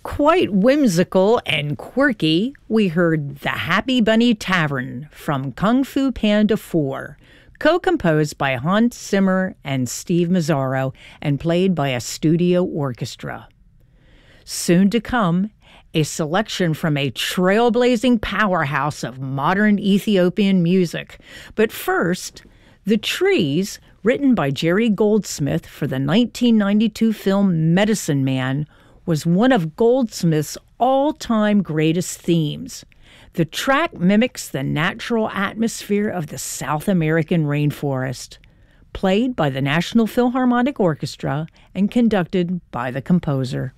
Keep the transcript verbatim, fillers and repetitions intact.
Quite whimsical and quirky, we heard The Happy Bunny Tavern from Kung Fu Panda four, co-composed by Hans Zimmer and Steve Mazzaro and played by a studio orchestra. Soon to come, a selection from a trailblazing powerhouse of modern Ethiopian music. But first, The Trees, written by Jerry Goldsmith for the nineteen ninety-two film Medicine Man, was one of Goldsmith's all-time greatest themes. The track mimics the natural atmosphere of the South American rainforest, played by the National Philharmonic Orchestra and conducted by the composer.